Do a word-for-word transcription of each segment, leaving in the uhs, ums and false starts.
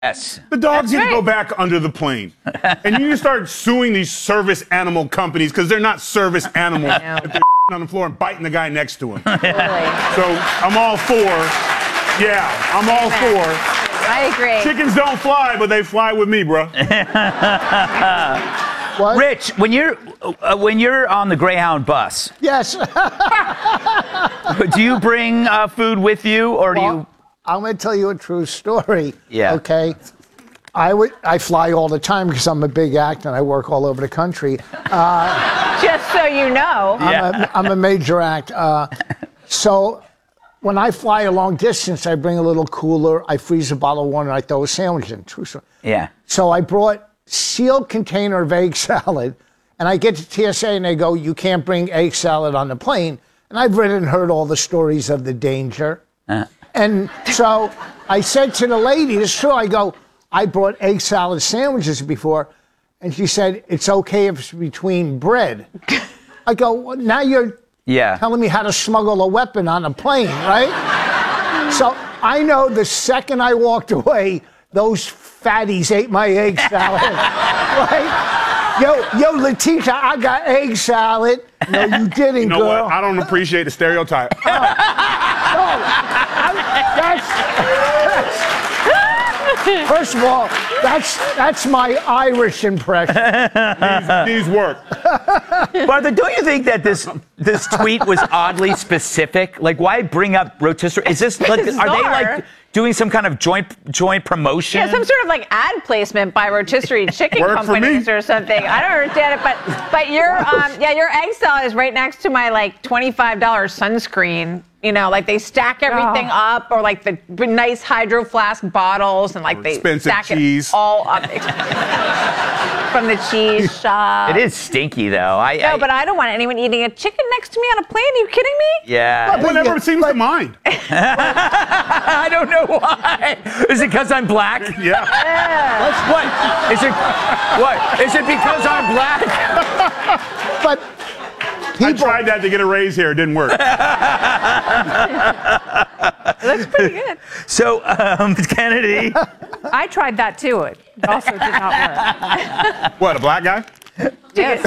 Yes. The dogs That's need right. to go back under the plane. And you need to start suing these service animal companies because they're not service animals. If they're on the floor and biting the guy next to him. Totally. So I'm all for, yeah, I'm all Amen. for. I agree. Chickens don't fly, but they fly with me, bro. What? Rich, when you're uh, when you're on the Greyhound bus, Yes. do you bring uh, food with you, or do Well, you? I'm going to tell you a true story. Yeah. Okay. I would. I fly all the time because I'm a big actor and I work all over the country. Just so you know. Yeah. I'm, a, I'm a major act. Uh, so when I fly a long distance, I bring a little cooler. I freeze a bottle of water and I throw a sandwich in. True story. Yeah. So I brought sealed container of egg salad, and I get to T S A and they go, "You can't bring egg salad on the plane." And I've read and heard all the stories of the danger. Uh. And so I said to the lady, "It's true." I go, "I brought egg salad sandwiches before," and she said, "It's okay if it's between bread." I go, well, "Now you're Yeah. telling me how to smuggle a weapon on a plane, right?" So I know the second I walked away, those fatties ate my egg salad, right? Yo, yo, Letitia, I got egg salad. No, you didn't, You know girl. what? I don't appreciate the stereotype. No, I'm, that's, that's, first of all, that's that's my Irish impression. These, these work. Martha, don't you think that this this tweet was oddly specific? Like, why bring up rotisserie? Is this like, are they like Bizarre. doing some kind of joint joint promotion? Yeah, some sort of like ad placement by rotisserie chicken Work for companies me. or something. I don't understand it, but but your um yeah your egg salad is right next to my like twenty-five dollar sunscreen. You know, like they stack everything up, or like the b- nice hydro flask bottles, and like they Expensive stack cheese. it all up from the cheese shop. It is stinky, though. I, No, I, but I don't want anyone eating a chicken next to me on a plane. Are you kidding me? yeah. Well, never seems to mind. I don't know why. Is it because I'm black? Yeah. What? Is it? What? Is it because I'm black? But I people, tried that to get a raise here. It didn't work. It looks pretty good. So, um, Kennedy. I tried that too. It also did not work. What, a black guy? Yes.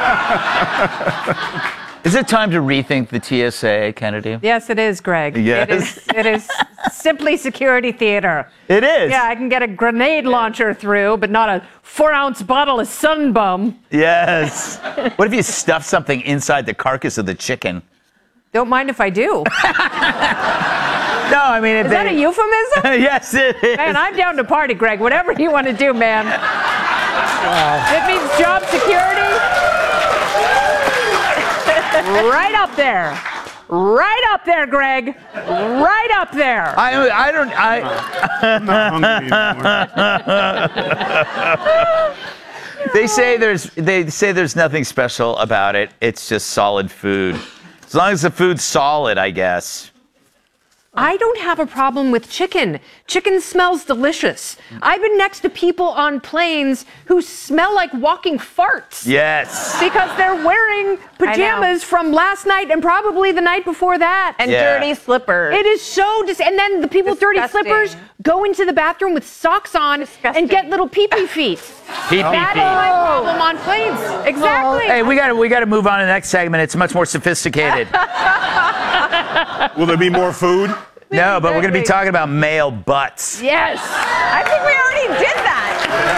Is it time to rethink the T S A, Kennedy? Yes, it is, Greg. Yes. It is, it is simply security theater. It is. Yeah, I can get a grenade launcher through, but not a four-ounce bottle of Sun Bum. Yes. What if you stuff something inside the carcass of the chicken? Don't mind if I do. No, I mean, if Is they... that a euphemism? Yes, it is. Man, I'm down to party, Greg. Whatever you want to do, man. It means job security. Right up there. Right up there, Greg. Right up there. I, I don't. I. I'm not hungry anymore. They say there's. They say there's nothing special about it. It's just solid food. As long as the food's solid, I guess. I don't have a problem with chicken. Chicken smells delicious. I've been next to people on planes who smell like walking farts. Yes. Because they're wearing pajamas from last night and probably the night before that. And Yeah. dirty slippers. It is so dis- and then the people with dirty Disgusting. slippers go into the bathroom with socks on Disgusting. and get little pee-pee feet. Pee That pee is my pee. problem on planes. Exactly. Hey, we got to we got to move on to the next segment. It's much more sophisticated. Will there be more food? No, but we're going to be Exactly. talking about male butts. Yes. I think we already did that.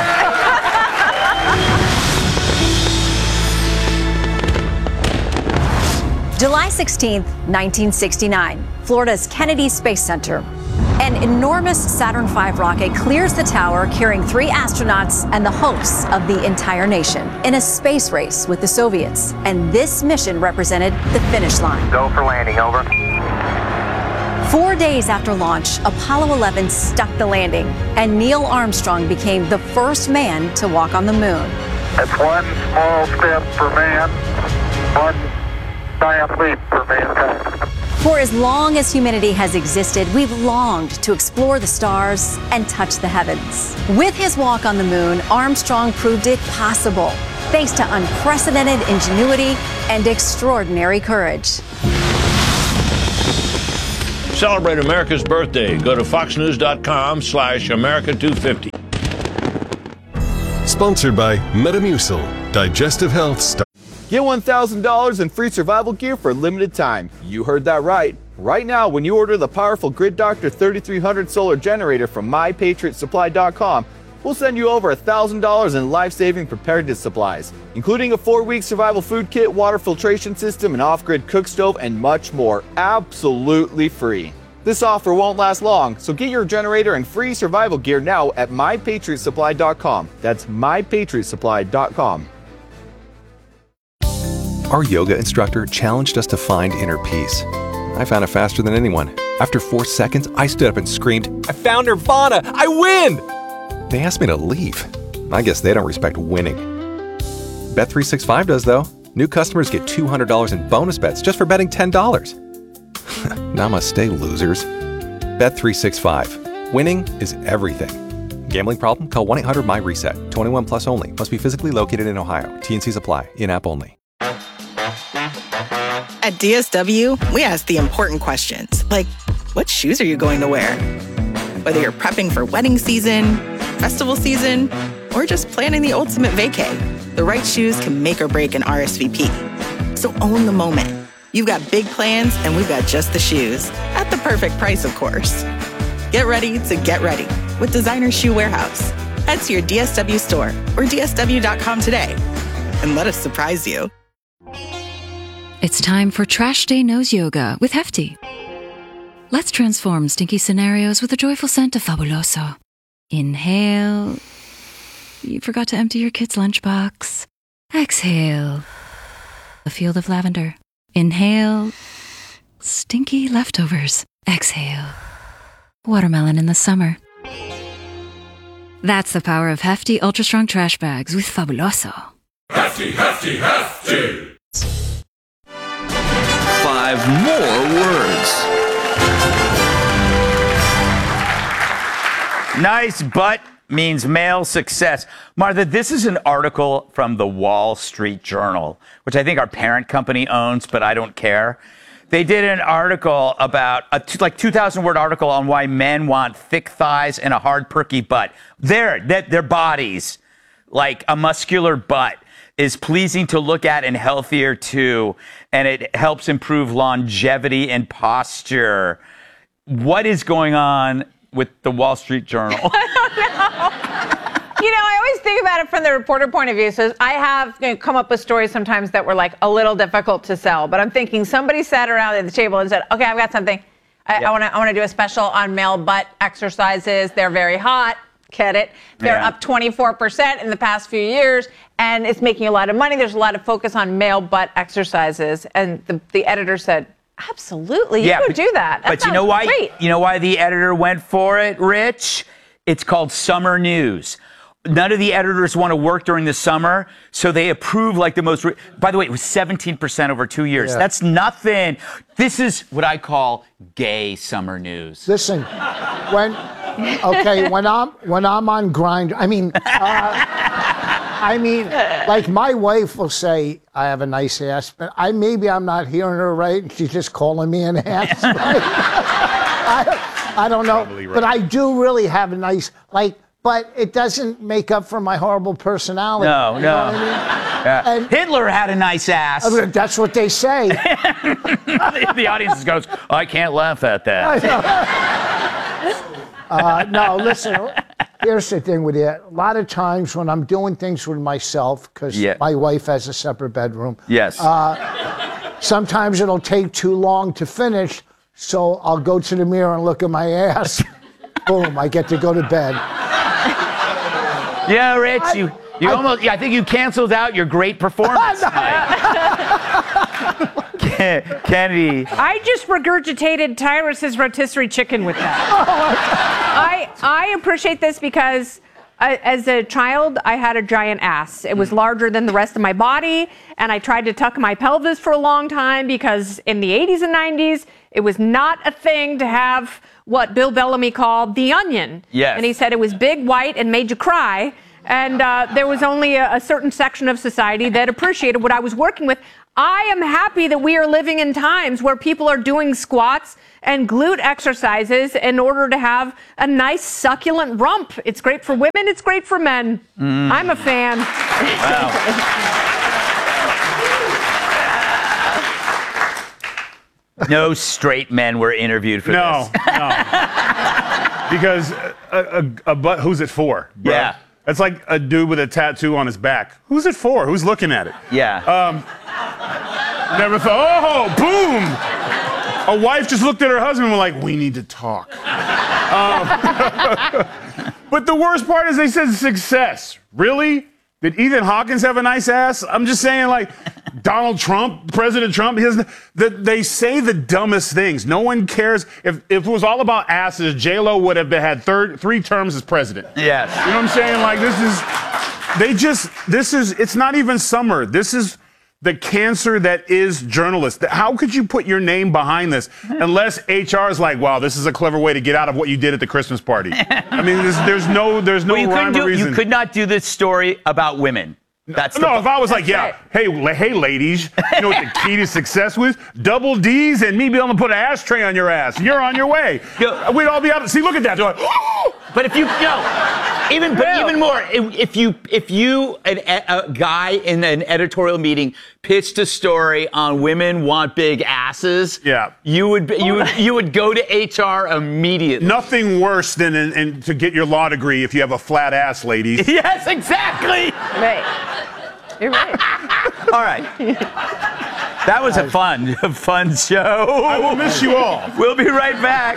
July sixteenth, nineteen sixty-nine, Florida's Kennedy Space Center. An enormous Saturn five rocket clears the tower, carrying three astronauts and the hopes of the entire nation in a space race with the Soviets. And this mission represented the finish line. Go for landing, over. Four days after launch, Apollo eleven stuck the landing, and Neil Armstrong became the first man to walk on the moon. That's one small step for man, one giant leap for mankind. For as long as humanity has existed, we've longed to explore the stars and touch the heavens. With his walk on the moon, Armstrong proved it possible, thanks to unprecedented ingenuity and extraordinary courage. celebrate America's birthday. Go to foxnews.com slash America 250. Sponsored by Metamucil, digestive health stuff. Get one thousand dollars in free survival gear for a limited time. You heard that right. Right now, when you order the powerful Grid Doctor thirty-three hundred solar generator from my patriot supply dot com, we'll send you over one thousand dollars in life-saving preparedness supplies, including a four-week survival food kit, water filtration system, an off-grid cook stove, and much more, absolutely free. This offer won't last long, so get your generator and free survival gear now at my patriot supply dot com. That's my patriot supply dot com. Our yoga instructor challenged us to find inner peace. I found it faster than anyone. After four seconds, I stood up and screamed, "I found Nirvana! I win!" They asked me to leave. I guess they don't respect winning. Bet three sixty-five does, though. New customers get two hundred dollars in bonus bets just for betting ten dollars. Namaste, losers. Bet three sixty-five. Winning is everything. Gambling problem? Call one eight hundred my reset. twenty-one plus only. Must be physically located in Ohio. T N Cs apply. In-app only. At D S W, we ask the important questions, like, what shoes are you going to wear? Whether you're prepping for wedding season, festival season, or just planning the ultimate vacay, the right shoes can make or break an R S V P. So own the moment. You've got big plans, and we've got just the shoes. At the perfect price, of course. Get ready to get ready with Designer Shoe Warehouse. Head to your D S W store or D S W dot com today and let us surprise you. It's time for Trash Day Nose Yoga with Hefty. Let's transform stinky scenarios with a joyful scent of Fabuloso. Inhale. You forgot to empty your kid's lunchbox. Exhale. A field of lavender. Inhale. Stinky leftovers. Exhale. Watermelon in the summer. That's the power of Hefty Ultra Strong Trash Bags with Fabuloso. Hefty, hefty, hefty! Five more words. Nice butt means male success. Martha, this is an article from the Wall Street Journal, which I think our parent company owns, but I don't care. They did an article about, a t- like two thousand word article on why men want thick thighs and a hard, perky butt. Their, their, their bodies, like a muscular butt, is pleasing to look at and healthier too, and it helps improve longevity and posture. What is going on with the Wall Street Journal? You know, I always think about it from the reporter point of view. So I have you know, come up with stories sometimes that were like a little difficult to sell, but I'm thinking somebody sat around at the table and said, "Okay, I've got something. I, Yep. I want to I want to do a special on male butt exercises. They're very hot. Get it? They're Yeah. up twenty-four percent in the past few years, and it's making a lot of money. There's a lot of focus on male butt exercises." And the, the editor said, "Absolutely, you Yeah, could but- do that. That But you know sounds why? Great." You know why the editor went for it, Rich? It's called summer news. None of the editors want to work during the summer, so they approve like the most. Re- By the way, it was seventeen percent over two years. Yeah. That's nothing. This is what I call gay summer news. Listen, when okay, when I'm when I'm on Grindr, I mean, uh, I mean, like my wife will say I have a nice ass, but I maybe I'm not hearing her right, and she's just calling me an ass. Right? I, I don't know, Probably right. but I do really have a nice like. But it doesn't make up for my horrible personality. No, You no. know what I mean? Yeah. And- Hitler had a nice ass. I mean, that's what they say. the, the audience goes, I can't laugh at that. uh, no, listen, here's the thing with it. A lot of times when I'm doing things with myself, because Yeah. my wife has a separate bedroom, Yes. uh, sometimes it'll take too long to finish, so I'll go to the mirror and look at my ass. Boom, I get to go to bed. Yeah, Rich, I- you, you I- almost, yeah, I think you canceled out your great performance tonight. Ken- Kennedy. I just regurgitated Tyrus's rotisserie chicken with that. I I appreciate this because I, as a child, I had a giant ass. It was larger than the rest of my body, and I tried to tuck my pelvis for a long time because in the eighties and nineties, it was not a thing to have what Bill Bellamy called the onion. Yes. And he said it was big, white, and made you cry. and uh, there was only a, a certain section of society that appreciated what I was working with. I am happy that we are living in times where people are doing squats and glute exercises in order to have a nice succulent rump. It's great for women, it's great for men. Mm. I'm a fan. Wow. No straight men were interviewed for no, this. No, no. Because a, a, a butt, who's it for? Bro? Yeah. It's like a dude with a tattoo on his back. Who's it for? Who's looking at it? Yeah. Um, never thought, oh, boom. A wife just looked at her husband and was like, we need to talk. Um, but the worst part is they said success. Really? Did Ethan Hawkins have a nice ass? I'm just saying, like, Donald Trump, President Trump, he has, the, they say the dumbest things. No one cares. If, if it was all about asses, J-Lo would have been, had third, three terms as president. Yes. You know what I'm saying? Like, this is, they just, this is, it's not even summer. This is the cancer that is journalists. How could you put your name behind this unless H R is like, wow, this is a clever way to get out of what you did at the Christmas party? I mean, there's, there's no, there's no well, you rhyme do, or reason. You could not do this story about women. That's no, the, if I was like, yeah, hey, la- hey, ladies, you know what the key to success was? Double D's and me being able to put an ashtray on your ass. You're on your way. We'd all be out. See, look at that. They're like, oh! But if you, no, even, but even more, if, if you, if you, an, a guy in an editorial meeting pitched a story on women want big asses, yeah, you would, you would, you would go to H R immediately. Nothing worse than in, in, to get your law degree if you have a flat ass, ladies. Yes, exactly. Right. You're right. All right. That was a fun, a fun show. I will miss you all. We'll be right back.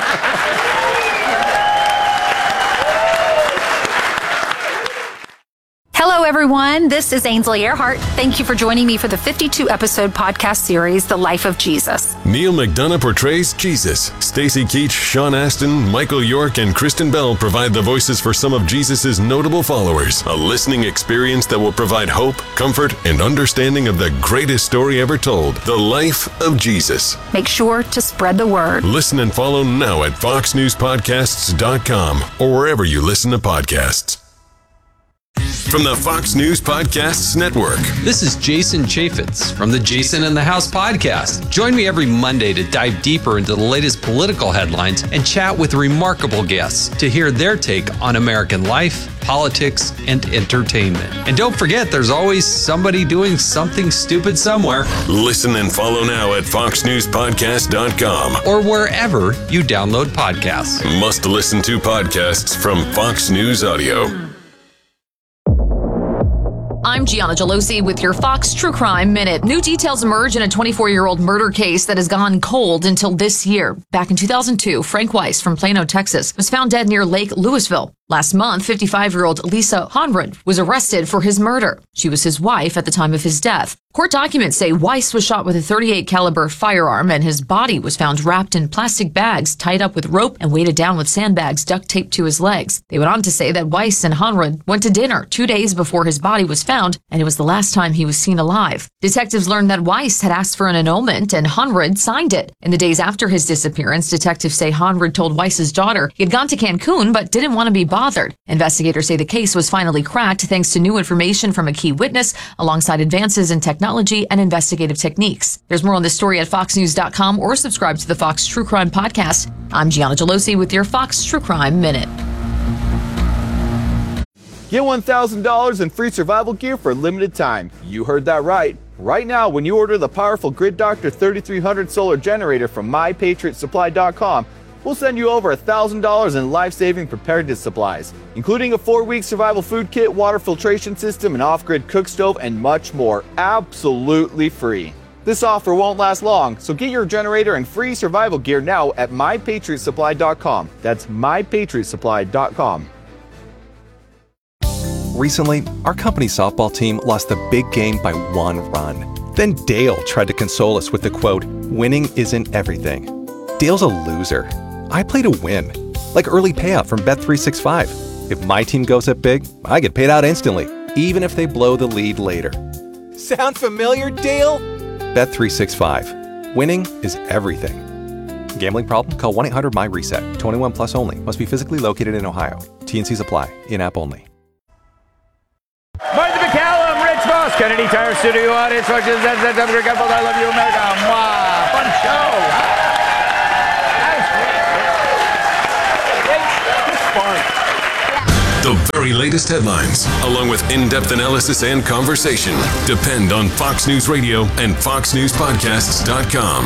Hello, everyone. This is Ainsley Earhart. Thank you for joining me for the fifty-two episode podcast series, The Life of Jesus. Neil McDonough portrays Jesus. Stacy Keach, Sean Astin, Michael York, and Kristen Bell provide the voices for some of Jesus' notable followers. A listening experience that will provide hope, comfort, and understanding of the greatest story ever told, The Life of Jesus. Make sure to spread the word. Listen and follow now at fox news podcasts dot com or wherever you listen to podcasts. From the Fox News Podcasts Network. This is Jason Chaffetz from the Jason in the House podcast. Join me every Monday to dive deeper into the latest political headlines and chat with remarkable guests to hear their take on American life, politics, and entertainment. And don't forget, there's always somebody doing something stupid somewhere. Listen and follow now at fox news podcast dot com or wherever you download podcasts. Must listen to podcasts from Fox News Audio. I'm Gianna Gelosi with your Fox True Crime Minute. New details emerge in a twenty-four-year-old murder case that has gone cold until this year. Back in two thousand two, Frank Weiss from Plano, Texas, was found dead near Lake Louisville. Last month, fifty-five-year-old Lisa Honrud was arrested for his murder. She was his wife at the time of his death. Court documents say Weiss was shot with a thirty-eight caliber firearm and his body was found wrapped in plastic bags, tied up with rope and weighted down with sandbags duct taped to his legs. They went on to say that Weiss and Honrud went to dinner two days before his body was found, and it was the last time he was seen alive. Detectives learned that Weiss had asked for an annulment and Honrud signed it. In the days after his disappearance, detectives say Honrud told Weiss's daughter he had gone to Cancun but didn't want to be bothered. Investigators say the case was finally cracked thanks to new information from a key witness alongside advances in technology and investigative techniques. There's more on this story at fox news dot com or subscribe to the Fox True Crime Podcast. I'm Gianna Gelosi with your Fox True Crime Minute. Get one thousand dollars in free survival gear for a limited time. You heard that right. Right now, when you order the powerful Grid Doctor thirty-three hundred solar generator from my patriot supply dot com, we'll send you over one thousand dollars in life-saving preparedness supplies, including a four-week survival food kit, water filtration system, an off-grid cook stove, and much more, absolutely free. This offer won't last long, so get your generator and free survival gear now at my patriot supply dot com. That's my patriot supply dot com. Recently, our company's softball team lost the big game by one run. Then Dale tried to console us with the quote, "Winning isn't everything." Dale's a loser. I play to win, like early payout from Bet three sixty-five. If my team goes up big, I get paid out instantly, even if they blow the lead later. Sound familiar, Dale? Bet three sixty-five. Winning is everything. Gambling problem? Call one eight hundred my reset. twenty-one plus only. Must be physically located in Ohio. T and Cs apply. In-app only. Ross, Kennedy Tire Studio audience. I love you, America. Mwah. Fun show. The very latest headlines, along with in-depth analysis and conversation, depend on Fox News Radio and fox news podcasts dot com.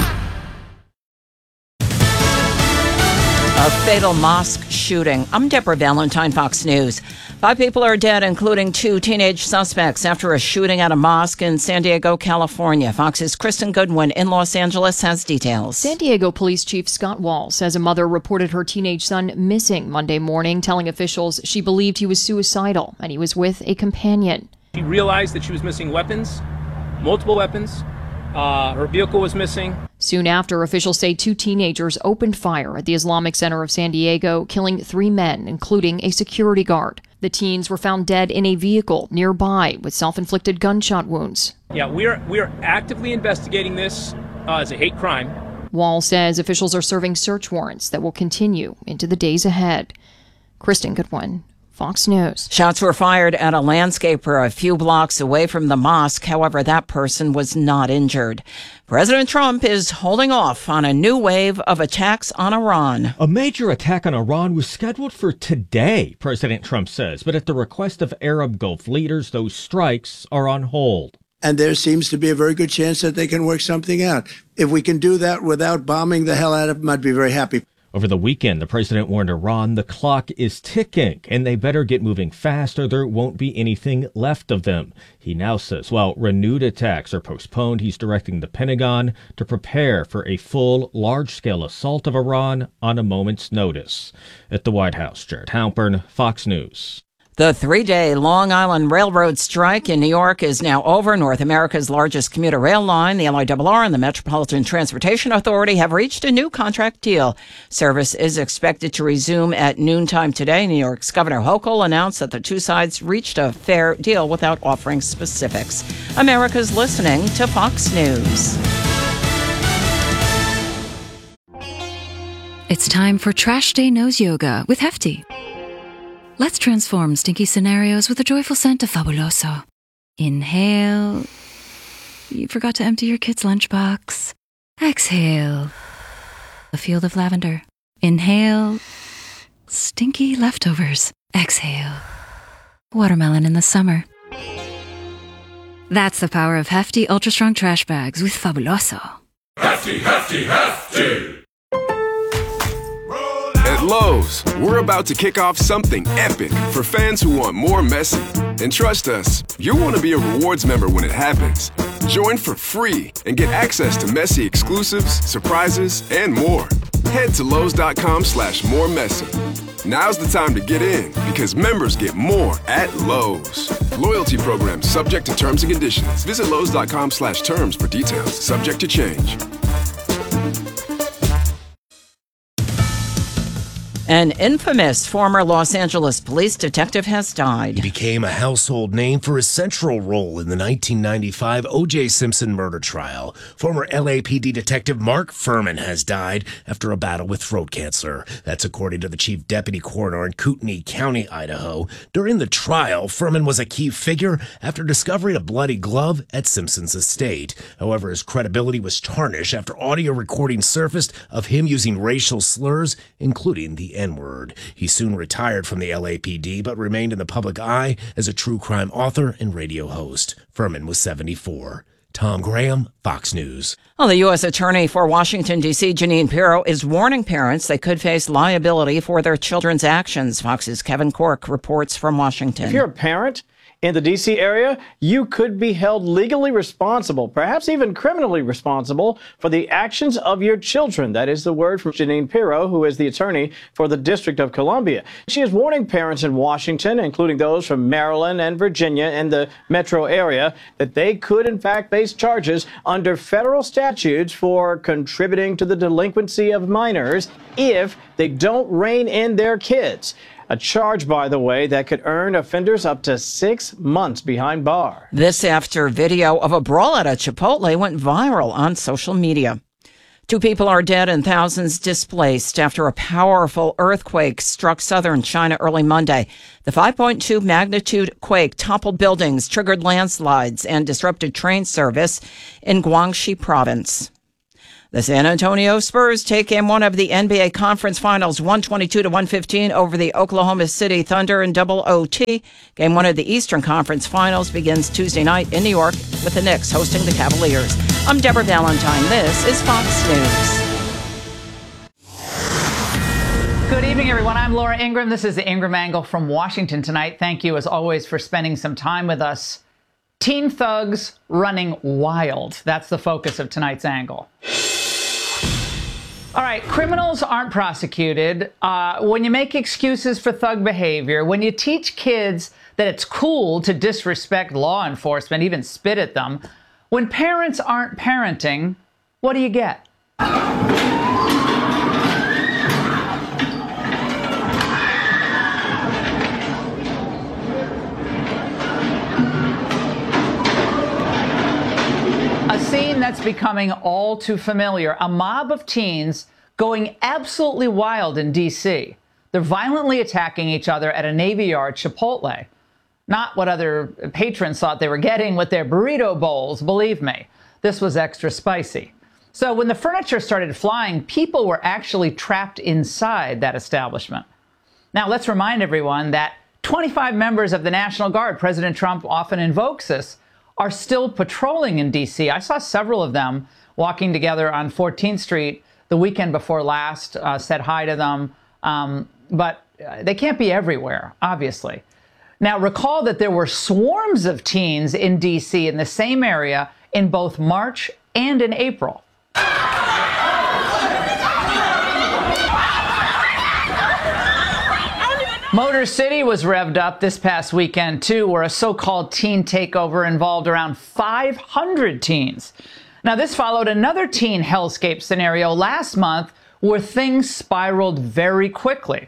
A fatal mosque shooting. I'm Deborah Valentine, Fox News. Five people are dead, including two teenage suspects, after a shooting at a mosque in San Diego, California. Fox's Kristen Goodwin in Los Angeles has details. San Diego Police Chief Scott Wall says a mother reported her teenage son missing Monday morning, telling officials she believed he was suicidal and he was with a companion. She realized that she was missing weapons, multiple weapons. Uh, her vehicle was missing. Soon after, officials say two teenagers opened fire at the Islamic Center of San Diego, killing three men, including a security guard. The teens were found dead in a vehicle nearby with self-inflicted gunshot wounds. Yeah, we are we are actively investigating this uh, as a hate crime. Wall says officials are serving search warrants that will continue into the days ahead. Kristen Goodwin, Fox News. Shots were fired at a landscaper a few blocks away from the mosque. However, that person was not injured. President Trump is holding off on a new wave of attacks on Iran. A major attack on Iran was scheduled for today, President Trump says, but at the request of Arab Gulf leaders, those strikes are on hold. And there seems to be a very good chance that they can work something out. If we can do that without bombing the hell out of them, I'd be very happy. Over the weekend, the president warned Iran the clock is ticking and they better get moving fast or there won't be anything left of them. He now says while renewed attacks are postponed, he's directing the Pentagon to prepare for a full, large-scale assault of Iran on a moment's notice. At the White House, Jared Halpern, Fox News. The three-day Long Island Railroad strike in New York is now over. North America's largest commuter rail line, the L I R R and the Metropolitan Transportation Authority have reached a new contract deal. Service is expected to resume at noontime today. New York's Governor Hochul announced that the two sides reached a fair deal without offering specifics. America's listening to Fox News. It's time for Trash Day Nose Yoga with Hefty. Let's transform stinky scenarios with a joyful scent of Fabuloso. Inhale. You forgot to empty your kid's lunchbox. Exhale. A field of lavender. Inhale. Stinky leftovers. Exhale. Watermelon in the summer. That's the power of Hefty Ultra Strong Trash Bags with Fabuloso. Hefty, hefty, hefty! At Lowe's, we're about to kick off something epic for fans who want more Messi. And trust us, you'll want to be a rewards member when it happens. Join for free and get access to Messi exclusives, surprises, and more. Head to Lowe's.com slash more Messi. Now's the time to get in because members get more at Lowe's. Loyalty program subject to terms and conditions. Visit Lowe's.com slash terms for details. Subject to change. An infamous former Los Angeles police detective has died. He became a household name for his central role in the nineteen ninety-five O J Simpson murder trial. Former L A P D detective Mark Fuhrman has died after a battle with throat cancer. That's according to the chief deputy coroner in Kootenai County, Idaho. During the trial, Fuhrman was a key figure after discovering a bloody glove at Simpson's estate. However, his credibility was tarnished after audio recordings surfaced of him using racial slurs, including the N-word. He soon retired from the L A P D, but remained in the public eye as a true crime author and radio host. Fuhrman was seventy-four. Tom Graham, Fox News. Well, the U S Attorney for Washington, D C, Jeanine Pirro, is warning parents they could face liability for their children's actions. Fox's Kevin Cork reports from Washington. If you're a parent in the D C area, you could be held legally responsible, perhaps even criminally responsible, for the actions of your children. That is the word from Jeanine Pirro, who is the attorney for the District of Columbia. She is warning parents in Washington, including those from Maryland and Virginia and the metro area, that they could in fact face charges under federal statutes for contributing to the delinquency of minors if they don't rein in their kids. A charge, by the way, that could earn offenders up to six months behind bars. This after video of a brawl at a Chipotle went viral on social media. Two people are dead and thousands displaced after a powerful earthquake struck southern China early Monday. The five point two magnitude quake toppled buildings, triggered landslides, and disrupted train service in Guangxi province. The San Antonio Spurs take game one of the N B A Conference Finals one twenty-two to one fifteen over the Oklahoma City Thunder in double O T. Game one of the Eastern Conference Finals begins Tuesday night in New York with the Knicks hosting the Cavaliers. I'm Deborah Valentine. This is Fox News. Good evening, everyone. I'm Laura Ingraham. This is the Ingraham Angle from Washington tonight. Thank you, as always, for spending some time with us. Teen thugs running wild. That's the focus of tonight's angle. All right, criminals aren't prosecuted. Uh, when you make excuses for thug behavior, when you teach kids that it's cool to disrespect law enforcement, even spit at them, when parents aren't parenting, what do you get? A scene that's becoming all too familiar. A mob of teens going absolutely wild in D C. They're violently attacking each other at a Navy Yard Chipotle. Not what other patrons thought they were getting with their burrito bowls, believe me. This was extra spicy. So when the furniture started flying, people were actually trapped inside that establishment. Now, let's remind everyone that twenty-five members of the National Guard, President Trump often invokes this, are still patrolling in D C. I saw several of them walking together on fourteenth street the weekend before last, uh, said hi to them, um, but they can't be everywhere, obviously. Now, recall that there were swarms of teens in D C in the same area in both March and in April. Motor City was revved up this past weekend, too, where a so-called teen takeover involved around five hundred teens. Now, this followed another teen hellscape scenario last month where things spiraled very quickly.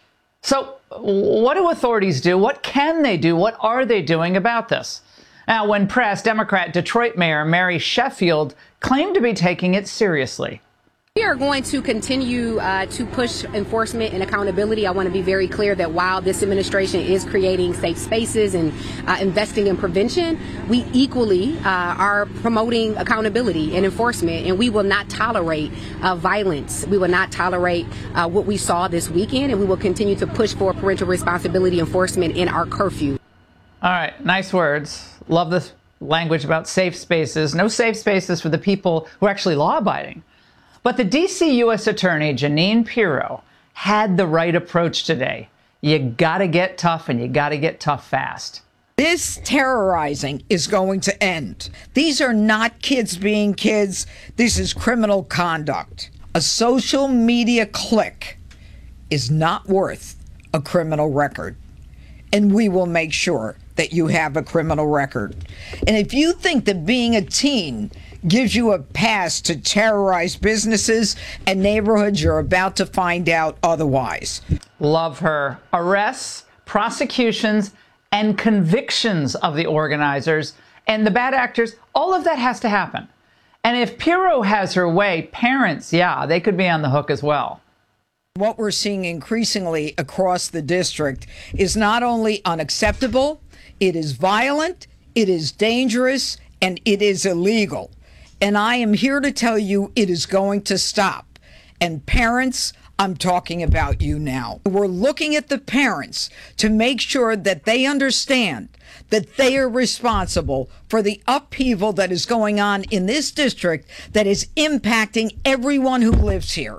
So what do authorities do? What can they do? What are they doing about this? Now, when pressed, Democrat Detroit Mayor Mary Sheffield claimed to be taking it seriously. We are going to continue uh, to push enforcement and accountability. I want to be very clear that while this administration is creating safe spaces and uh, investing in prevention, we equally uh, are promoting accountability and enforcement, and we will not tolerate uh, violence. We will not tolerate uh, what we saw this weekend, and we will continue to push for parental responsibility enforcement in our curfew. All right, nice words. Love this language about safe spaces. No safe spaces for the people who are actually law-abiding. But the D C U S Attorney, Jeanine Pirro, had the right approach today. You gotta get tough, and you gotta get tough fast. This terrorizing is going to end. These are not kids being kids. This is criminal conduct. A social media click is not worth a criminal record. And we will make sure that you have a criminal record. And if you think that being a teen gives you a pass to terrorize businesses and neighborhoods, you're about to find out otherwise. Love her. Arrests, prosecutions, and convictions of the organizers and the bad actors, all of that has to happen. And if Pirro has her way, parents, yeah, they could be on the hook as well. What we're seeing increasingly across the district is not only unacceptable, it is violent, it is dangerous, and it is illegal. And I am here to tell you it is going to stop. And parents, I'm talking about you now. We're looking at the parents to make sure that they understand that they are responsible for the upheaval that is going on in this district that is impacting everyone who lives here.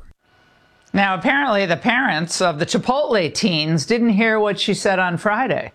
Now, apparently the parents of the Chipotle teens didn't hear what she said on Friday.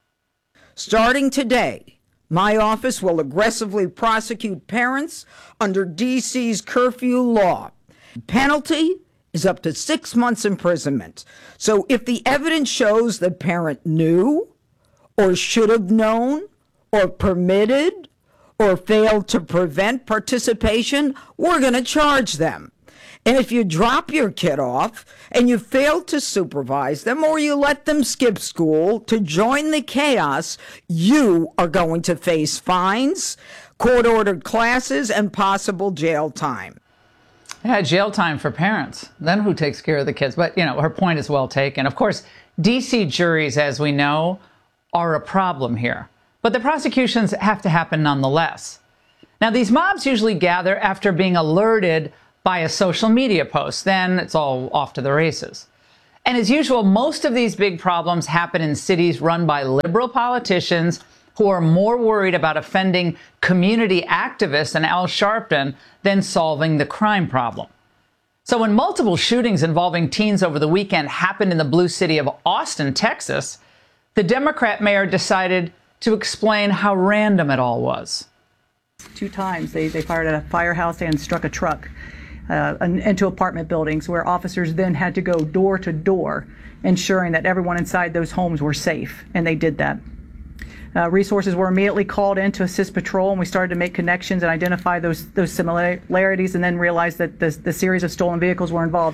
Starting today, my office will aggressively prosecute parents under D C's curfew law. Penalty is up to six months imprisonment. So if the evidence shows the parent knew or should have known or permitted or failed to prevent participation, we're going to charge them. And if you drop your kid off and you fail to supervise them or you let them skip school to join the chaos, you are going to face fines, court-ordered classes, and possible jail time. Yeah, jail time for parents. Then who takes care of the kids? But, you know, her point is well taken. Of course, D C juries, as we know, are a problem here. But the prosecutions have to happen nonetheless. Now, these mobs usually gather after being alerted by a social media post. Then it's all off to the races. And as usual, most of these big problems happen in cities run by liberal politicians who are more worried about offending community activists and Al Sharpton than solving the crime problem. So when multiple shootings involving teens over the weekend happened in the blue city of Austin, Texas, the Democrat mayor decided to explain how random it all was. Two times they, they fired at a firehouse and struck a truck uh, into apartment buildings where officers then had to go door to door, ensuring that everyone inside those homes were safe, and they did that. Uh, resources were immediately called in to assist patrol, and we started to make connections and identify those those similarities, and then realized that the, the series of stolen vehicles were involved.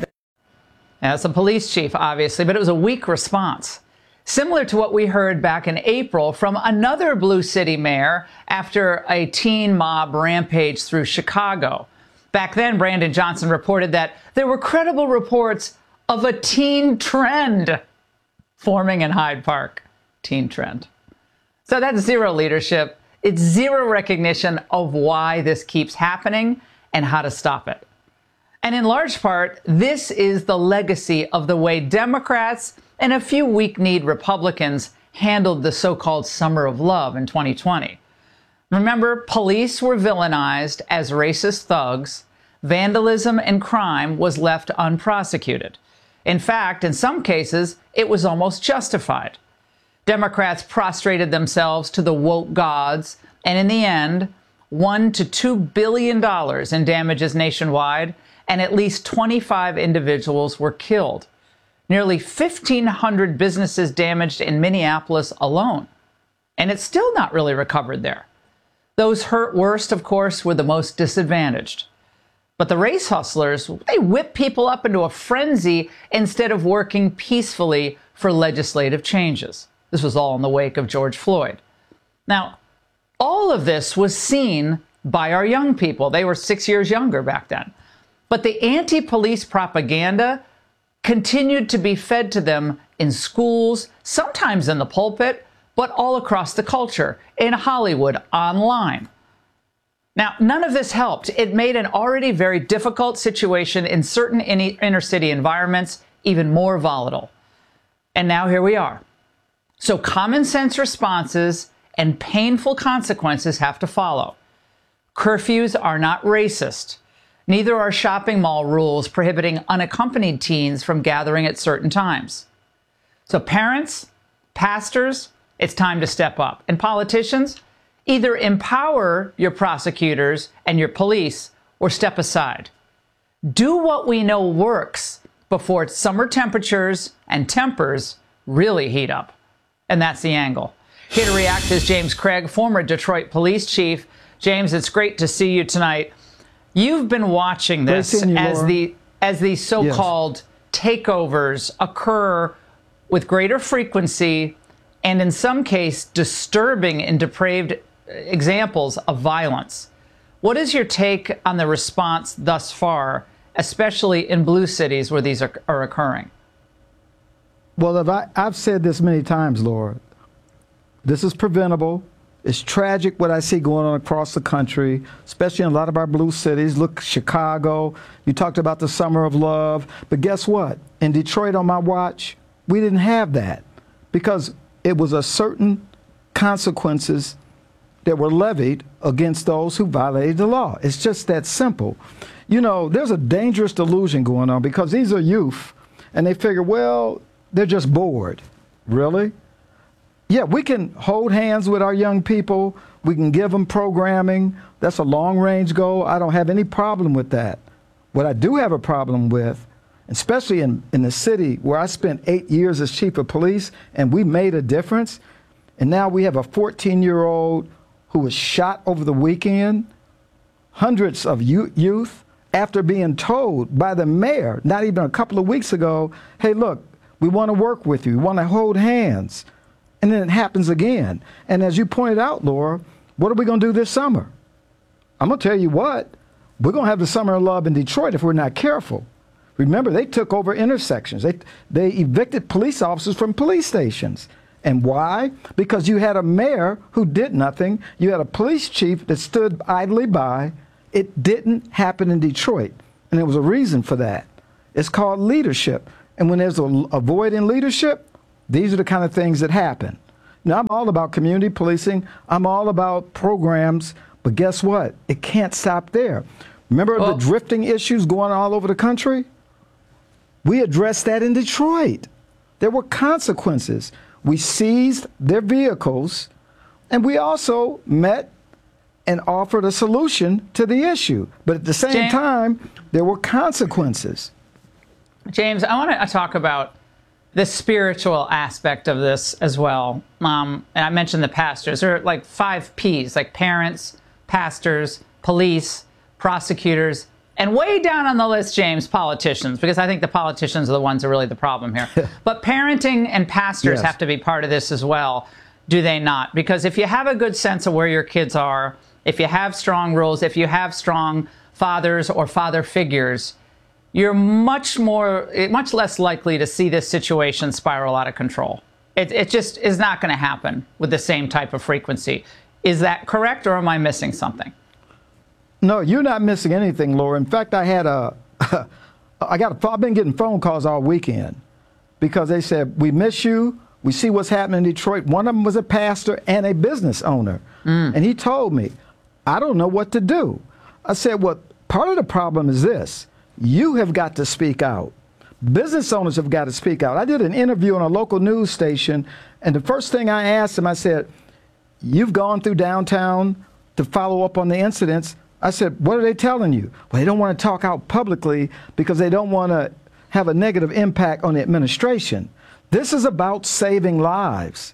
As a police chief, obviously, but it was a weak response. Similar to what we heard back in April from another Blue City mayor after a teen mob rampaged through Chicago. Back then, Brandon Johnson reported that there were credible reports of a teen trend forming in Hyde Park. Teen trend. So that's zero leadership. It's zero recognition of why this keeps happening and how to stop it. And in large part, this is the legacy of the way Democrats and a few weak-kneed Republicans handled the so-called Summer of Love in twenty twenty. Remember, police were villainized as racist thugs. Vandalism and crime was left unprosecuted. In fact, in some cases, it was almost justified. Democrats prostrated themselves to the woke gods, and in the end, one to two billion dollars in damages nationwide, and at least twenty-five individuals were killed. Nearly fifteen hundred businesses damaged in Minneapolis alone. And it's still not really recovered there. Those hurt worst, of course, were the most disadvantaged. But the race hustlers, they whip people up into a frenzy instead of working peacefully for legislative changes. This was all in the wake of George Floyd. Now, all of this was seen by our young people. They were six years younger back then. But the anti-police propaganda continued to be fed to them in schools, sometimes in the pulpit, but all across the culture, in Hollywood, online. Now, none of this helped. It made an already very difficult situation in certain inner city environments even more volatile. And now here we are. So common sense responses and painful consequences have to follow. Curfews are not racist. Neither are shopping mall rules prohibiting unaccompanied teens from gathering at certain times. So parents, pastors, it's time to step up. And politicians, either empower your prosecutors and your police or step aside. Do what we know works before summer temperatures and tempers really heat up. And that's the angle. Here to react is James Craig, former Detroit police chief. James, it's great to see you tonight. You've been watching this you, as the as these so-called yes. takeovers occur with greater frequency and in some case disturbing and depraved examples of violence. What is your take on the response thus far, especially in blue cities where these are, are occurring? Well, I, I've said this many times, Laura. This is preventable. It's tragic what I see going on across the country, especially in a lot of our blue cities. Look, Chicago. You talked about the Summer of Love. But guess what? In Detroit on my watch, we didn't have that because it was a certain consequences that were levied against those who violated the law. It's just that simple. You know, there's a dangerous delusion going on because these are youth, and they figure, well, they're just bored. Really? Yeah, we can hold hands with our young people. We can give them programming. That's a long-range goal. I don't have any problem with that. What I do have a problem with, especially in, in the city where I spent eight years as chief of police, and we made a difference, and now we have a fourteen-year-old who was shot over the weekend, hundreds of youth, after being told by the mayor, not even a couple of weeks ago, hey, look, we want to work with you. We want to hold hands. And then it happens again. And as you pointed out, Laura, what are we going to do this summer? I'm going to tell you what. We're going to have the summer of love in Detroit if we're not careful. Remember, they took over intersections. They, they evicted police officers from police stations. And why? Because you had a mayor who did nothing. You had a police chief that stood idly by. It didn't happen in Detroit. And there was a reason for that. It's called leadership. And when there's a, a void in leadership, these are the kind of things that happen. Now, I'm all about community policing. I'm all about programs. But guess what? It can't stop there. Remember well, the drifting issues going all over the country? We addressed that in Detroit. There were consequences. We seized their vehicles, and we also met and offered a solution to the issue. But at the same James, time, there were consequences. James, I want to talk about the spiritual aspect of this as well. Um, and I mentioned the pastors. There are like five P's, like parents, pastors, police, prosecutors, and way down on the list, James, politicians, because I think the politicians are the ones who are really the problem here. But parenting and pastors Yes. have to be part of this as well, do they not? Because if you have a good sense of where your kids are, if you have strong rules, if you have strong fathers or father figures, you're much more, much less likely to see this situation spiral out of control. It, it just is not going to happen with the same type of frequency. Is that correct, or am I missing something? No, you're not missing anything, Laura. In fact, I had a, I got a, I've been getting phone calls all weekend because they said, we miss you. We see what's happening in Detroit. One of them was a pastor and a business owner. Mm. And he told me, I don't know what to do. I said, well, part of the problem is this. You have got to speak out. Business owners have got to speak out. I did an interview on a local news station, and the first thing I asked him, I said, you've gone through downtown to follow up on the incidents. I said, what are they telling you? Well, they don't want to talk out publicly because they don't want to have a negative impact on the administration. This is about saving lives.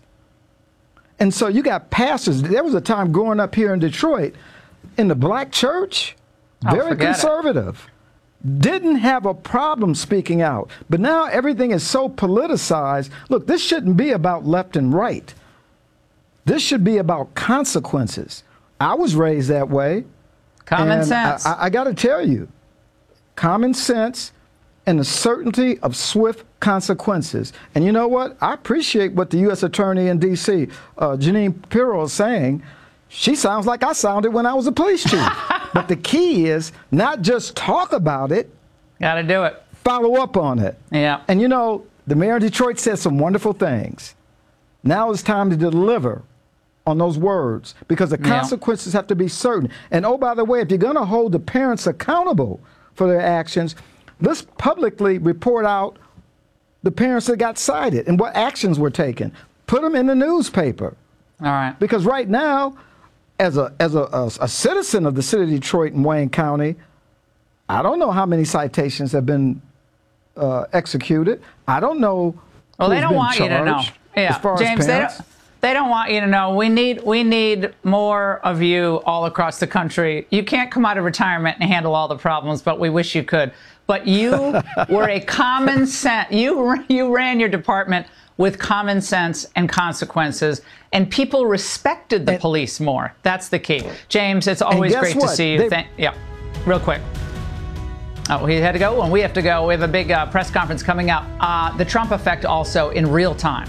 And so you got pastors. There was a time growing up here in Detroit in the black church, very oh, conservative, it. didn't have a problem speaking out. But now everything is so politicized. Look, this shouldn't be about left and right. This should be about consequences. I was raised that way. Common and sense. I, I, I got to tell you, common sense and the certainty of swift consequences. And you know what? I appreciate what the U S Attorney in D C, uh, Jeanine Pirro, is saying. She sounds like I sounded when I was a police chief. But the key is not just talk about it. Got to do it. Follow up on it. Yeah. And you know, the mayor of Detroit said some wonderful things. Now it's time to deliver on those words because the consequences yeah. have to be certain. And oh, by the way, if you're going to hold the parents accountable for their actions, let's publicly report out the parents that got cited and what actions were taken. Put them in the newspaper. All right. Because right now, as a as a, a, a citizen of the city of Detroit and Wayne County, I don't know how many citations have been uh, executed. I don't know. Well, they don't want you to know. Yeah, James, they don't, they don't want you to know. We need we need more of you all across the country. You can't come out of retirement and handle all the problems, but we wish you could. But you were a common sense. You you ran your department with common sense and consequences, and people respected the and, police more. That's the key. James, it's always great what? to see you. They, Thank, yeah, real quick. Oh, he had to go, and we have to go. We have a big uh, press conference coming up. Uh, the Trump effect also in real time.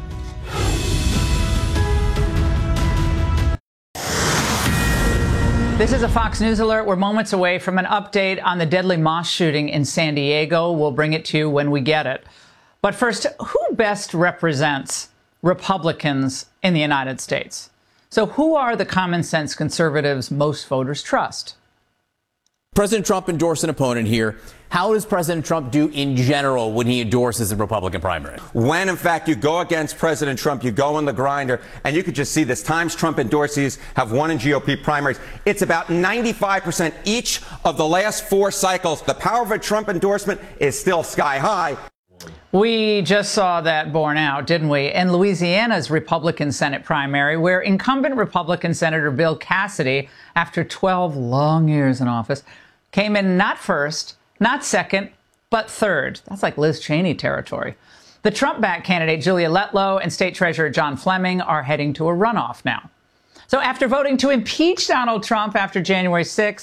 This is a Fox News alert. We're moments away from an update on the deadly mosque shooting in San Diego. We'll bring it to you when we get it. But first, who best represents Republicans in the United States? So who are the common sense conservatives most voters trust? President Trump endorsed an opponent here. How does President Trump do in general when he endorses a Republican primary? When, in fact, you go against President Trump, you go on the grinder, and you could just see this. Times Trump endorsees have won in G O P primaries. It's about ninety-five percent each of the last four cycles. The power of a Trump endorsement is still sky high. We just saw that borne out, didn't we, in Louisiana's Republican Senate primary, where incumbent Republican Senator Bill Cassidy, after twelve long years in office, came in not first, not second, but third. That's like Liz Cheney territory. The Trump-backed candidate Julia Letlow and State Treasurer John Fleming are heading to a runoff now. So after voting to impeach Donald Trump after January sixth,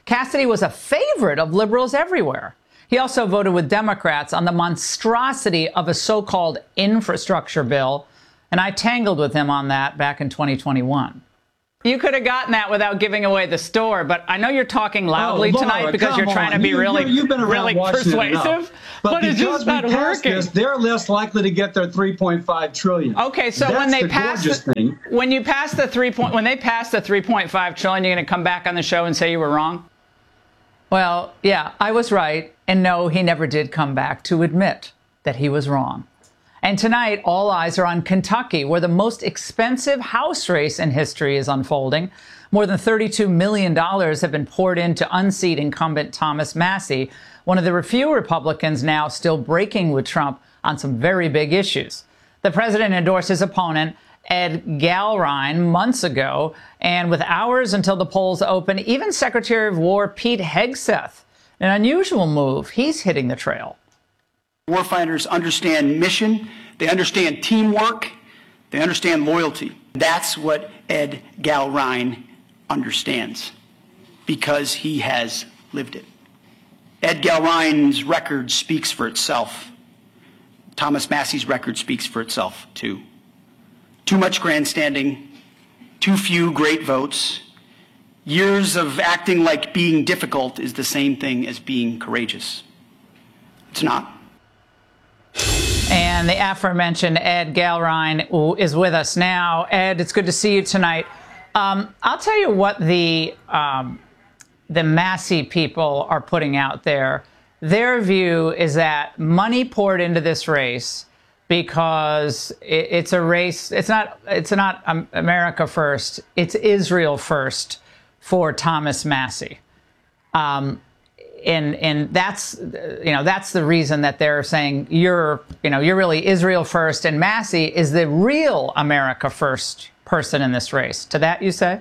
Cassidy was a favorite of liberals everywhere. He also voted with Democrats on the monstrosity of a so-called infrastructure bill, and I tangled with him on that back in twenty twenty-one. You could have gotten that without giving away the store, but I know you're talking loudly oh, Laura, tonight because you're trying on. to be you, really, you've been really persuasive, but, but it's just not working. This, they're less likely to get their three point five trillion dollars. Okay, so That's when they the pass, the, thing. when you pass the three point, when they pass the three point five trillion, you're going to come back on the show and say you were wrong. Well, yeah, I was right, and no, he never did come back to admit that he was wrong. And tonight, all eyes are on Kentucky, where the most expensive House race in history is unfolding. More than thirty-two million dollars have been poured in to unseat incumbent Thomas Massie, one of the few Republicans now still breaking with Trump on some very big issues. The president endorsed his opponent, Ed Galrine, months ago, and with hours until the polls open, even Secretary of War Pete Hegseth, an unusual move, he's hitting the trail. Warfighters understand mission, they understand teamwork, they understand loyalty. That's what Ed Galrine understands, because he has lived it. Ed Galrine's record speaks for itself. Thomas Massie's record speaks for itself, too. Too much grandstanding, too few great votes. Years of acting like being difficult is the same thing as being courageous. It's not. And the aforementioned Ed Galrine is with us now. Ed, it's good to see you tonight. Um, I'll tell you what the um, the Massie people are putting out there. Their view is that money poured into this race because it, it's a race. It's not. It's not um, America first. It's Israel first for Thomas Massie. Um, And and that's you know that's the reason that they're saying you're you know you're really Israel first, and Massie is the real America first person in this race. To that you say?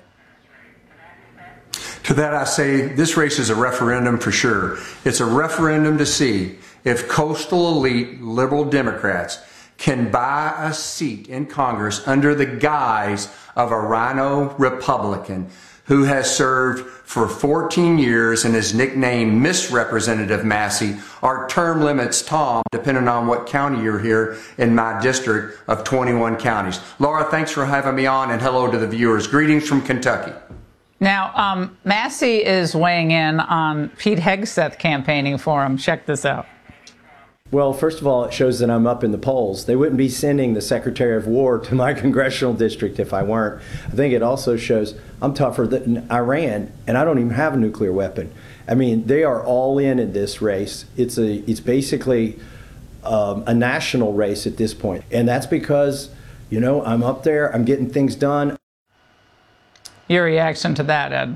To that I say this race is a referendum for sure. It's a referendum to see if coastal elite liberal Democrats can buy a seat in Congress under the guise of a rhino Republican who has served for fourteen years and is nicknamed Misrepresentative Massie, or term limits Tom, depending on what county you're here in my district of twenty-one counties. Laura, thanks for having me on, and hello to the viewers. Greetings from Kentucky. Now, um, Massie is weighing in on Pete Hegseth campaigning for him. Check this out. Well, first of all, it shows that I'm up in the polls. They wouldn't be sending the Secretary of War to my congressional district if I weren't. I think it also shows I'm tougher than Iran, and I don't even have a nuclear weapon. I mean, they are all in in this race. It's a, it's basically um, a national race at this point, and that's because, you know, I'm up there, I'm getting things done. Your reaction to that, Ed?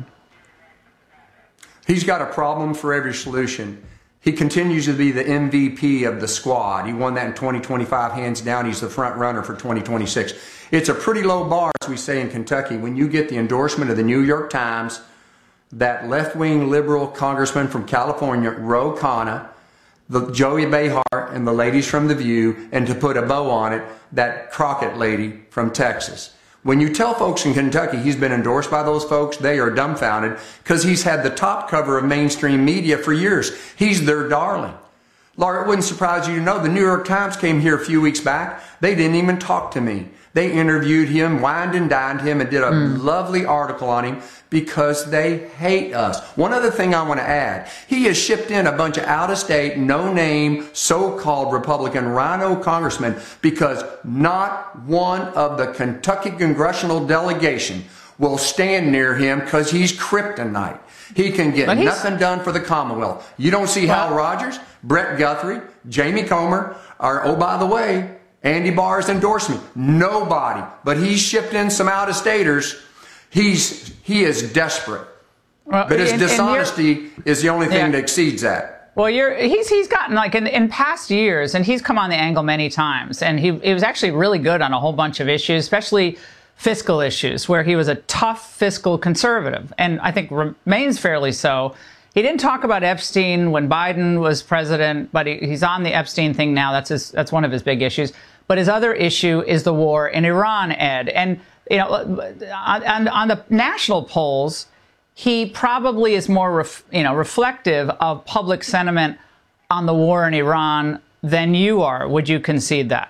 He's got a problem for every solution. He continues to be the M V P of the squad. He won that in twenty twenty-five, hands down. He's the front runner for twenty twenty-six. It's a pretty low bar, as we say in Kentucky, when you get the endorsement of the New York Times, that left-wing liberal congressman from California, Ro Khanna, the Joey Behar, and the ladies from The View, and to put a bow on it, that Crockett lady from Texas. When you tell folks in Kentucky he's been endorsed by those folks, they are dumbfounded because he's had the top cover of mainstream media for years. He's their darling. Laura, it wouldn't surprise you to know the New York Times came here a few weeks back. They didn't even talk to me. They interviewed him, wined and dined him, and did a mm. lovely article on him because they hate us. One other thing I want to add, he has shipped in a bunch of out-of-state, no-name, so-called Republican rhino congressmen because not one of the Kentucky congressional delegation will stand near him because he's kryptonite. He can get nothing done for the Commonwealth. You don't see well, Hal Rogers, Brett Guthrie, Jamie Comer, or, oh, by the way, Andy Barr's endorsed me. Nobody. But he's shipped in some out-of-staters. He's, he is desperate. Well, but his and, dishonesty and is the only thing yeah. that exceeds that. Well, you're, he's, he's gotten, like, in, in past years, and he's come on the angle many times, and he, he was actually really good on a whole bunch of issues, especially fiscal issues, where he was a tough fiscal conservative, and I think remains fairly so. He didn't talk about Epstein when Biden was president, but he, he's on the Epstein thing now. That's his, that's one of his big issues. But his other issue is the war in Iran, Ed. And, you know, on, on the national polls, he probably is more, ref, you know, reflective of public sentiment on the war in Iran than you are. Would you concede that?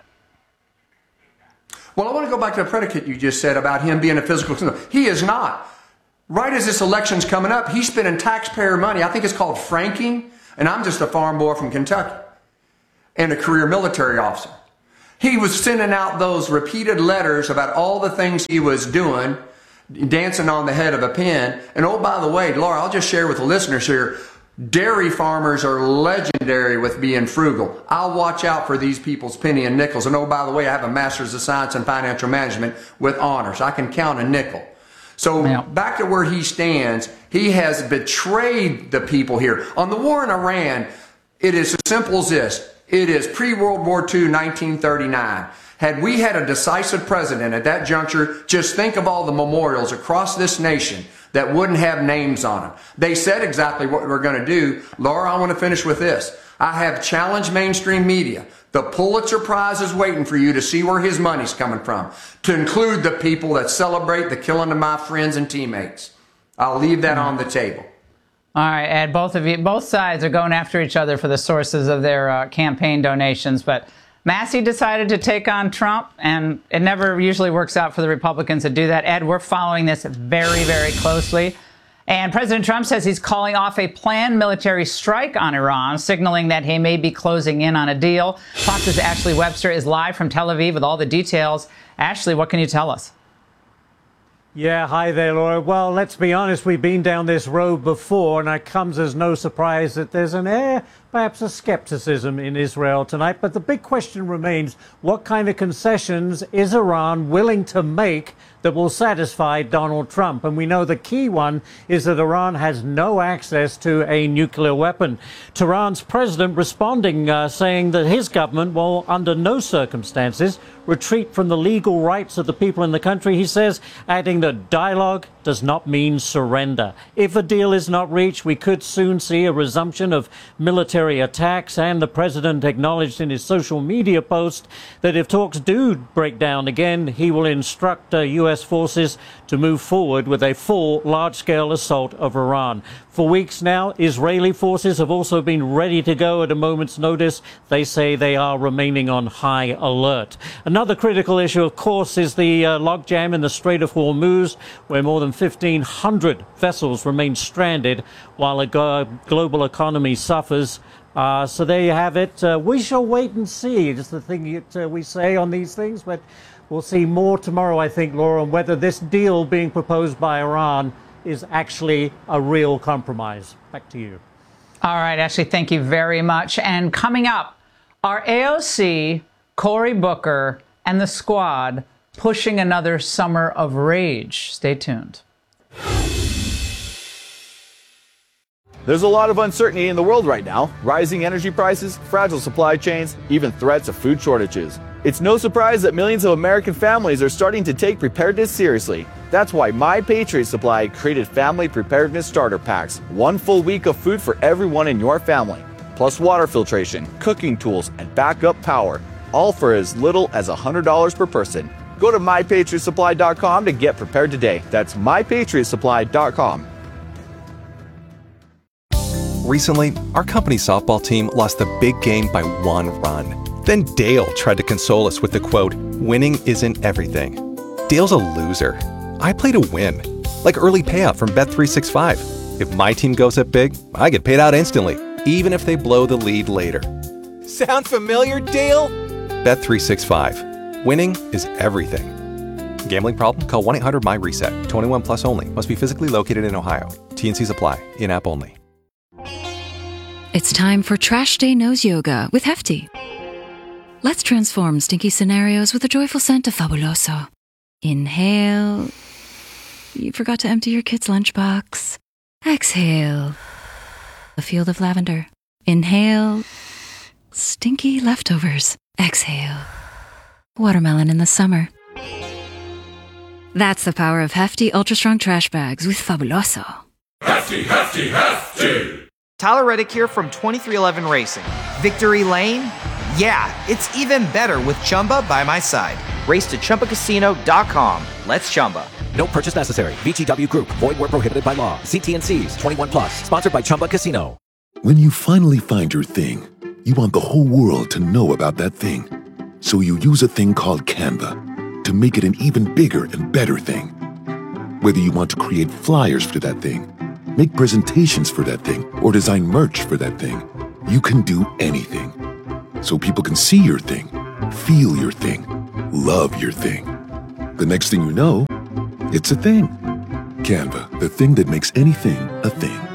Well, I want to go back to the predicate you just said about him being a physical. He is not. Right as this election's coming up, he's spending taxpayer money. I think it's called franking, and I'm just a farm boy from Kentucky and a career military officer. He was sending out those repeated letters about all the things he was doing, dancing on the head of a pin. And oh, by the way, Laura, I'll just share with the listeners here, dairy farmers are legendary with being frugal. I'll watch out for these people's penny and nickels. And oh, by the way, I have a master's of science in financial management with honors. I can count a nickel. So yeah. Back to where he stands, he has betrayed the people here. On the war in Iran, it is as simple as this. It is pre-World War Two, nineteen thirty-nine. Had we had a decisive president at that juncture, just think of all the memorials across this nation that wouldn't have names on them. They said exactly what we're going to do. Laura, I want to finish with this. I have challenged mainstream media. The Pulitzer Prize is waiting for you to see where his money's coming from, to include the people that celebrate the killing of my friends and teammates. I'll leave that on the table. All right, Ed, both of you, both sides are going after each other for the sources of their uh, campaign donations. But Massie decided to take on Trump, and it never usually works out for the Republicans to do that. Ed, we're following this very, very closely. And President Trump says he's calling off a planned military strike on Iran, signaling that he may be closing in on a deal. Fox's Ashley Webster is live from Tel Aviv with all the details. Ashley, what can you tell us? Yeah, hi there, Laura. Well, let's be honest, we've been down this road before, and it comes as no surprise that there's an air, perhaps a skepticism in Israel tonight. But the big question remains, what kind of concessions is Iran willing to make that will satisfy Donald Trump? And we know the key one is that Iran has no access to a nuclear weapon. Tehran's president responding, uh, saying that his government will, under no circumstances, retreat from the legal rights of the people in the country. He says, adding that dialogue does not mean surrender. If a deal is not reached, we could soon see a resumption of military attacks. And the president acknowledged in his social media post that if talks do break down again, he will instruct uh, U S forces to move forward with a full large-scale assault of Iran. For weeks now, Israeli forces have also been ready to go at a moment's notice. They say they are remaining on high alert. Another critical issue, of course, is the uh, logjam in the Strait of Hormuz, where more than fifteen hundred vessels remain stranded while a go- global economy suffers. Uh, so there you have it. Uh, we shall wait and see. It's the thing that uh, we say on these things, but we'll see more tomorrow, I think, Laura, on whether this deal being proposed by Iran is actually a real compromise. Back to you. All right, Ashley, thank you very much. And coming up, are A O C, Cory Booker, and the squad pushing another summer of rage? Stay tuned. There's a lot of uncertainty in the world right now. Rising energy prices, fragile supply chains, even threats of food shortages. It's no surprise that millions of American families are starting to take preparedness seriously. That's why My Patriot Supply created Family Preparedness Starter Packs. One full week of food for everyone in your family. Plus water filtration, cooking tools, and backup power. All for as little as one hundred dollars per person. Go to my patriot supply dot com to get prepared today. That's my patriot supply dot com. Recently, our company softball team lost the big game by one run. Then Dale tried to console us with the quote, "Winning isn't everything." Dale's a loser. I play to win. Like early payout from Bet three sixty-five. If my team goes up big, I get paid out instantly, even if they blow the lead later. Sound familiar, Dale? Bet three sixty-five. Winning is everything. Gambling problem? Call one eight hundred M Y reset. twenty-one plus only. Must be physically located in Ohio. T and Cs apply. In-app only. It's time for Trash Day Nose Yoga with Hefty. Let's transform stinky scenarios with a joyful scent of Fabuloso. Inhale. You forgot to empty your kid's lunchbox. Exhale. A field of lavender. Inhale. Stinky leftovers. Exhale. Watermelon in the summer. That's the power of Hefty Ultra Strong Trash Bags with Fabuloso. Hefty, hefty, hefty! Tyler Reddick here from twenty-three eleven Racing. Victory Lane? Yeah, it's even better with Chumba by my side. Race to Chumba Casino dot com. Let's Chumba. No purchase necessary. V G W Group. Void where prohibited by law. See T and C's. twenty-one plus. Sponsored by Chumba Casino. When you finally find your thing, you want the whole world to know about that thing. So you use a thing called Canva to make it an even bigger and better thing. Whether you want to create flyers for that thing, make presentations for that thing, or design merch for that thing, you can do anything. So people can see your thing, feel your thing, love your thing. The next thing you know, it's a thing. Canva, the thing that makes anything a thing.